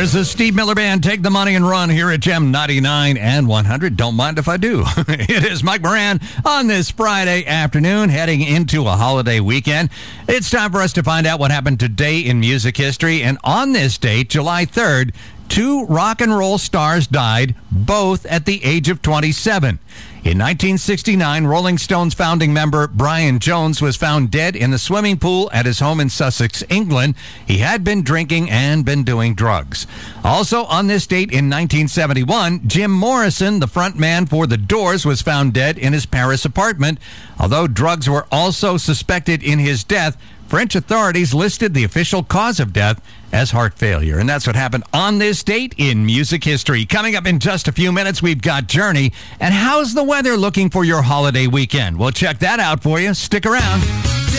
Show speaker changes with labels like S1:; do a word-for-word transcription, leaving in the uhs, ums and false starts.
S1: There's the Steve Miller Band, Take the Money and Run here at Gem ninety-nine and one hundred. Don't mind if I do. It is Mike Moran on this Friday afternoon, heading into a holiday weekend. It's time for us to find out what happened today in music history. And on this date, July third, two rock and roll stars died, both at the age of twenty-seven. In nineteen sixty-nine, Rolling Stones founding member Brian Jones was found dead in the swimming pool at his home in Sussex, England. He had been drinking and been doing drugs. Also on this date in nineteen seventy-one, Jim Morrison, the frontman for The Doors, was found dead in his Paris apartment. Although drugs were also suspected in his death, French authorities listed the official cause of death as heart failure. And that's what happened on this date in music history. Coming up in just a few minutes, we've got Journey. And how's the weather looking for your holiday weekend? We'll check that out for you. Stick around.